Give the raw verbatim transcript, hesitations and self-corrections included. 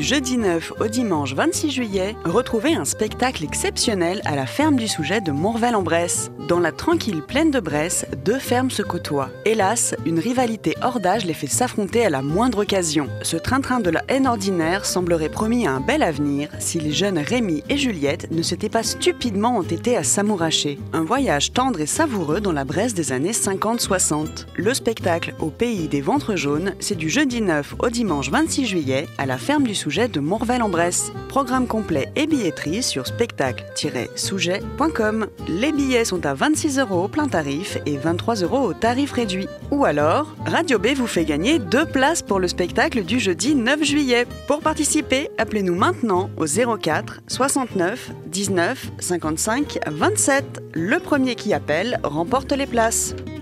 jeudi neuf au dimanche vingt-six juillet, retrouvez un spectacle exceptionnel à la ferme du Souget de Mourvel-en-Bresse. Dans la tranquille plaine de Bresse, deux fermes se côtoient. Hélas, une rivalité hors d'âge les fait s'affronter à la moindre occasion. Ce train-train de la haine ordinaire semblerait promis à un bel avenir si les jeunes Rémi et Juliette ne s'étaient pas stupidement entêtés à s'amouracher. Un voyage tendre et savoureux dans la Bresse des années cinquante soixante. Le spectacle au pays des ventres jaunes, c'est du jeudi neuf au dimanche vingt-six juillet à la ferme du Souget de Mourvel-en-Bresse. Programme complet et billetterie sur spectacle tiret souget point com. Les billets sont à vingt-six euros au plein tarif et vingt-trois euros au tarif réduit. Ou alors, Radio B vous fait gagner deux places pour le spectacle du jeudi neuf juillet. Pour participer, appelez-nous maintenant au zéro quatre soixante-neuf dix-neuf cinquante-cinq vingt-sept. Le premier qui appelle remporte les places.